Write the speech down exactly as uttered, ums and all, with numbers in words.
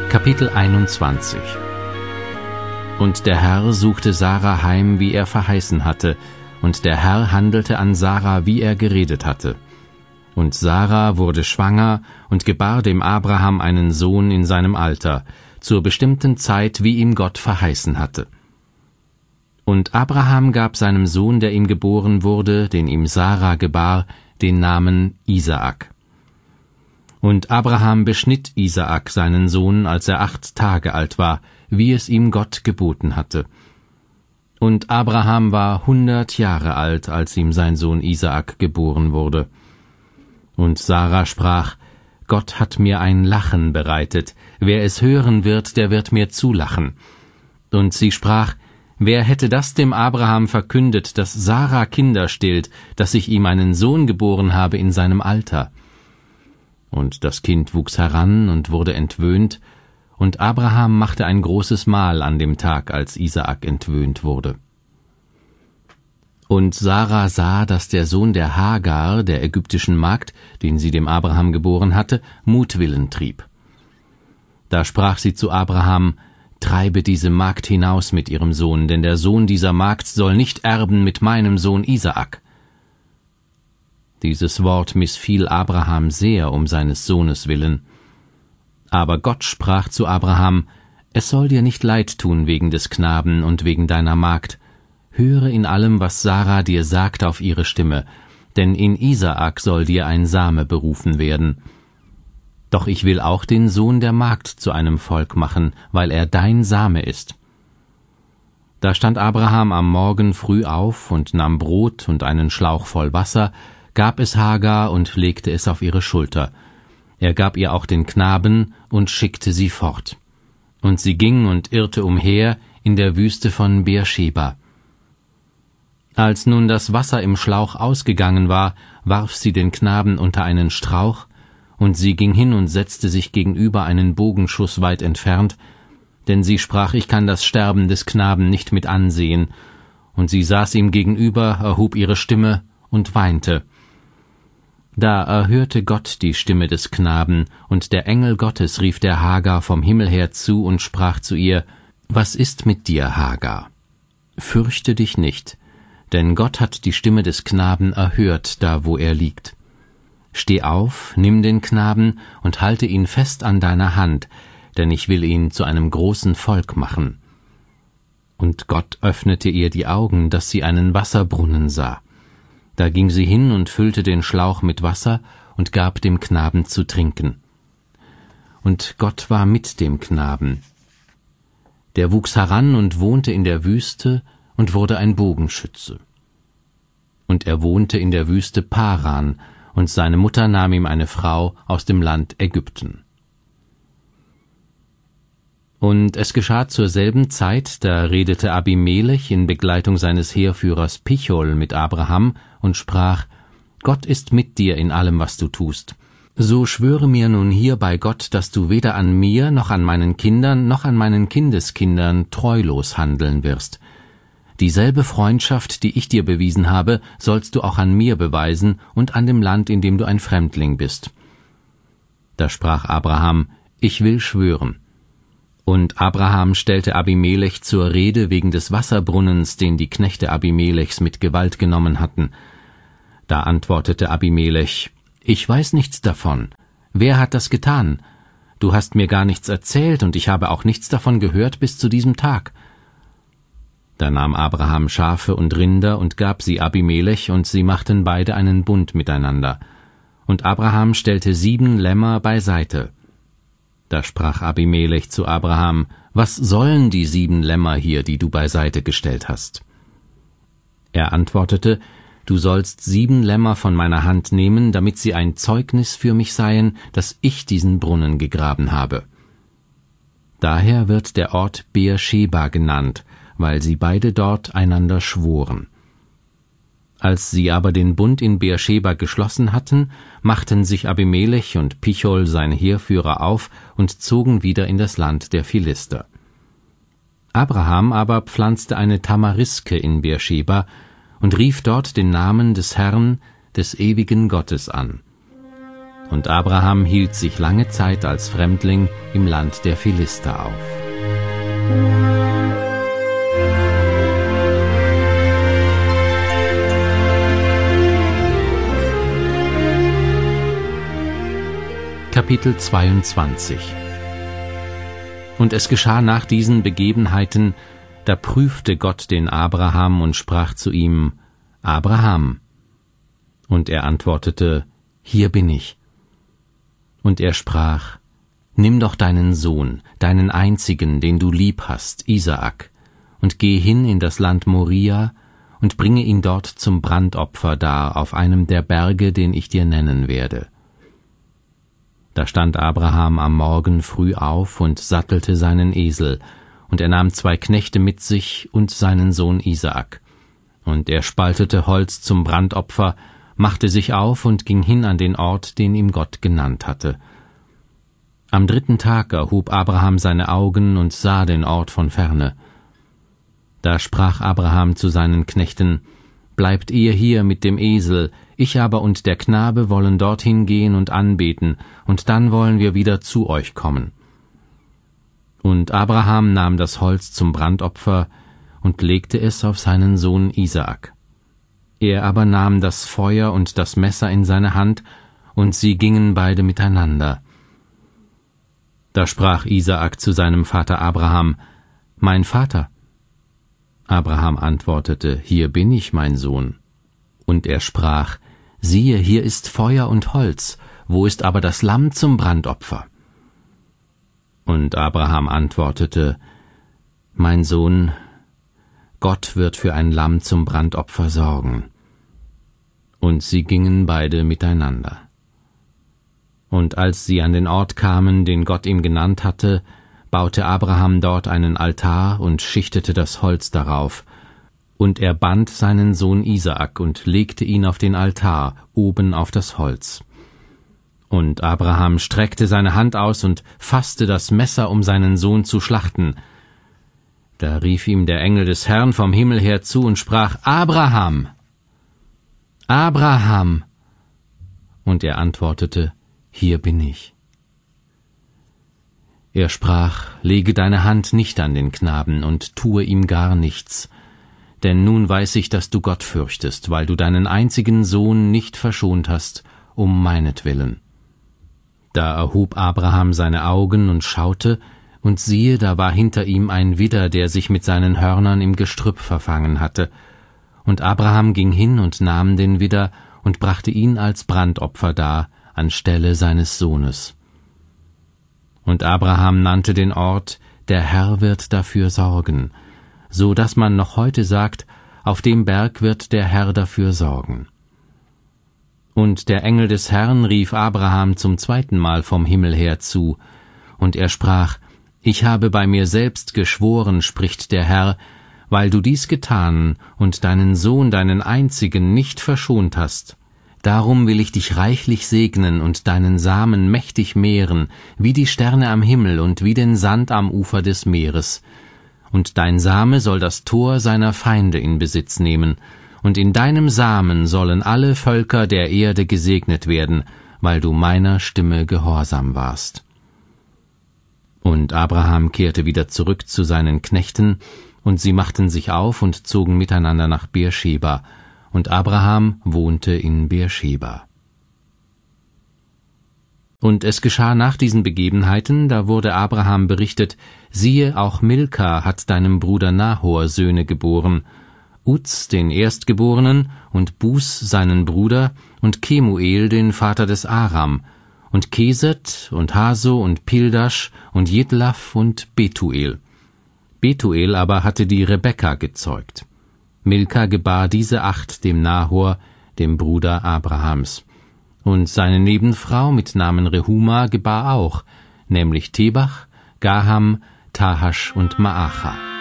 Kapitel einundzwanzig. Und der Herr suchte Sarah heim, wie er verheißen hatte, und der Herr handelte an Sarah, wie er geredet hatte. Und Sarah wurde schwanger und gebar dem Abraham einen Sohn in seinem Alter, zur bestimmten Zeit, wie ihm Gott verheißen hatte. Und Abraham gab seinem Sohn, der ihm geboren wurde, den ihm Sarah gebar, den Namen Isaak. Und Abraham beschnitt Isaak, seinen Sohn, als er acht Tage alt war, wie es ihm Gott geboten hatte. Und Abraham war hundert Jahre alt, als ihm sein Sohn Isaak geboren wurde. Und Sarah sprach: Gott hat mir ein Lachen bereitet, wer es hören wird, der wird mir zulachen. Und sie sprach: Wer hätte das dem Abraham verkündet, dass Sarah Kinder stillt, dass ich ihm einen Sohn geboren habe in seinem Alter? Und das Kind wuchs heran und wurde entwöhnt, und Abraham machte ein großes Mahl an dem Tag, als Isaak entwöhnt wurde. Und Sarah sah, dass der Sohn der Hagar, der ägyptischen Magd, den sie dem Abraham geboren hatte, Mutwillen trieb. Da sprach sie zu Abraham: Treibe diese Magd hinaus mit ihrem Sohn, denn der Sohn dieser Magd soll nicht erben mit meinem Sohn Isaak. Dieses Wort missfiel Abraham sehr um seines Sohnes willen. Aber Gott sprach zu Abraham: Es soll dir nicht leid tun wegen des Knaben und wegen deiner Magd. Höre in allem, was Sarah dir sagt, auf ihre Stimme, denn in Isaak soll dir ein Same berufen werden. Doch ich will auch den Sohn der Magd zu einem Volk machen, weil er dein Same ist. Da stand Abraham am Morgen früh auf und nahm Brot und einen Schlauch voll Wasser, gab es Hagar und legte es auf ihre Schulter. Er gab ihr auch den Knaben und schickte sie fort. Und sie ging und irrte umher in der Wüste von Beersheba. Als nun das Wasser im Schlauch ausgegangen war, warf sie den Knaben unter einen Strauch, und sie ging hin und setzte sich gegenüber einen Bogenschuss weit entfernt, denn sie sprach: Ich kann das Sterben des Knaben nicht mit ansehen. Und sie saß ihm gegenüber, erhob ihre Stimme und weinte. Da erhörte Gott die Stimme des Knaben, und der Engel Gottes rief der Hagar vom Himmel her zu und sprach zu ihr: Was ist mit dir, Hagar? Fürchte dich nicht, denn Gott hat die Stimme des Knaben erhört, da wo er liegt. Steh auf, nimm den Knaben und halte ihn fest an deiner Hand, denn ich will ihn zu einem großen Volk machen. Und Gott öffnete ihr die Augen, dass sie einen Wasserbrunnen sah. Da ging sie hin und füllte den Schlauch mit Wasser und gab dem Knaben zu trinken. Und Gott war mit dem Knaben. Der wuchs heran und wohnte in der Wüste und wurde ein Bogenschütze. Und er wohnte in der Wüste Paran, und seine Mutter nahm ihm eine Frau aus dem Land Ägypten. Und es geschah zur selben Zeit, da redete Abimelech in Begleitung seines Heerführers Pichol mit Abraham und sprach: Gott ist mit dir in allem, was du tust. So schwöre mir nun hier bei Gott, dass du weder an mir noch an meinen Kindern noch an meinen Kindeskindern treulos handeln wirst. Dieselbe Freundschaft, die ich dir bewiesen habe, sollst du auch an mir beweisen und an dem Land, in dem du ein Fremdling bist. Da sprach Abraham: Ich will schwören. Und Abraham stellte Abimelech zur Rede wegen des Wasserbrunnens, den die Knechte Abimelechs mit Gewalt genommen hatten. Da antwortete Abimelech: Ich weiß nichts davon. Wer hat das getan? Du hast mir gar nichts erzählt, und ich habe auch nichts davon gehört bis zu diesem Tag. Da nahm Abraham Schafe und Rinder und gab sie Abimelech, und sie machten beide einen Bund miteinander. Und Abraham stellte sieben Lämmer beiseite. Da sprach Abimelech zu Abraham: Was sollen die sieben Lämmer hier, die du beiseite gestellt hast? Er antwortete: Du sollst sieben Lämmer von meiner Hand nehmen, damit sie ein Zeugnis für mich seien, dass ich diesen Brunnen gegraben habe. Daher wird der Ort Beersheba genannt, weil sie beide dort einander schworen. Als sie aber den Bund in Beersheba geschlossen hatten, machten sich Abimelech und Pichol, sein Heerführer, auf und zogen wieder in das Land der Philister. Abraham aber pflanzte eine Tamariske in Und Abraham hielt sich lange Zeit als Fremdling im Land der Philister auf. Kapitel zweiundzwanzig. Und es geschah nach diesen Begebenheiten, da prüfte Gott den Abraham und sprach zu ihm: Abraham. Und er antwortete: Hier bin ich. Und er sprach: Nimm doch deinen Sohn, deinen einzigen, den du lieb hast, Isaak, und geh hin in das Land Moria und bringe ihn dort zum Brandopfer dar auf einem der Berge, den ich dir nennen werde. Da stand Abraham am Morgen früh auf und sattelte seinen Esel, und er nahm zwei Knechte mit sich und seinen Sohn Isaak. Und er spaltete Holz zum Brandopfer, machte sich auf und ging hin an den Ort, den ihm Gott genannt hatte. Am dritten Tag erhob Abraham seine Augen und sah den Ort von ferne. Da sprach Abraham zu seinen Knechten: Bleibt ihr hier mit dem Esel, ich aber und der Knabe wollen dorthin gehen und anbeten, und dann wollen wir wieder zu euch kommen. Und Abraham nahm das Holz zum Brandopfer und legte es auf seinen Sohn Isaak. Er aber nahm das Feuer und das Messer in seine Hand, und sie gingen beide miteinander. Da sprach Isaak zu seinem Vater Abraham: Mein Vater. Abraham antwortete: Hier bin ich, mein Sohn. Und er sprach: Siehe, hier ist Feuer und Holz, wo ist aber das Lamm zum Brandopfer? Und Abraham antwortete: Mein Sohn, Gott wird für ein Lamm zum Brandopfer sorgen. Und sie gingen beide miteinander. Und als sie an den Ort kamen, den Gott ihm genannt hatte, baute Abraham dort einen Altar und schichtete das Holz darauf. Und er band seinen Sohn Isaak und legte ihn auf den Altar, oben auf das Holz. Und Abraham streckte seine Hand aus und fasste das Messer, um seinen Sohn zu schlachten. Da rief ihm der Engel des Herrn vom Himmel her zu und sprach: Abraham! Abraham! Und er antwortete: Hier bin ich. Er sprach: Lege deine Hand nicht an den Knaben und tue ihm gar nichts. Denn nun weiß ich, dass du Gott fürchtest, weil du deinen einzigen Sohn nicht verschont hast, um meinetwillen. Da erhob Abraham seine Augen und schaute, und siehe, da war hinter ihm ein Widder, der sich mit seinen Hörnern im Gestrüpp verfangen hatte. Und Abraham ging hin und nahm den Widder und brachte ihn als Brandopfer dar, anstelle seines Sohnes. Und Abraham nannte den Ort: Der Herr wird dafür sorgen, so dass man noch heute sagt: Auf dem Berg wird der Herr dafür sorgen. Und der Engel des Herrn rief Abraham zum zweiten Mal vom Himmel her zu, und er sprach: Ich habe bei mir selbst geschworen, spricht der Herr, weil du dies getan und deinen Sohn, deinen einzigen, nicht verschont hast. Darum will ich dich reichlich segnen und deinen Samen mächtig mehren, wie die Sterne am Himmel und wie den Sand am Ufer des Meeres. Und dein Same soll das Tor seiner Feinde in Besitz nehmen, und in deinem Samen sollen alle Völker der Erde gesegnet werden, weil du meiner Stimme gehorsam warst. Und Abraham kehrte wieder zurück zu seinen Knechten, und sie machten sich auf und zogen miteinander nach Beersheba, und Abraham wohnte in Beersheba. Und es geschah nach diesen Begebenheiten, da wurde Abraham berichtet: Siehe, auch Milka hat deinem Bruder Nahor Söhne geboren, Uz den Erstgeborenen und Bus seinen Bruder und Kemuel den Vater des Aram und Keset und Haso und Pildasch und Jidlaf und Betuel. Betuel aber hatte die Rebekka gezeugt. Milka gebar diese acht dem Nahor, dem Bruder Abrahams. Und seine Nebenfrau mit Namen Rehuma gebar auch, nämlich Tebach, Gaham, Tahasch und Maacha.